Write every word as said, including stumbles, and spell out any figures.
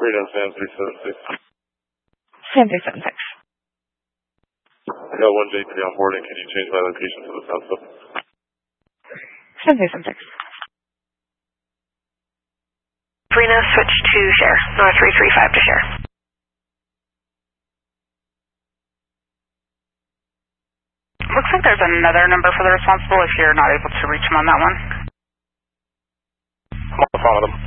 Freedom, Sam three seven six. Sam three seven six. I got one J three on boarding. Can you change my location to the south side? Sam three seven six. Rena, switch to share. North three three five to share. Looks like there's another number for the responsible if you're not able to reach them on that one. I'm on the phone with them.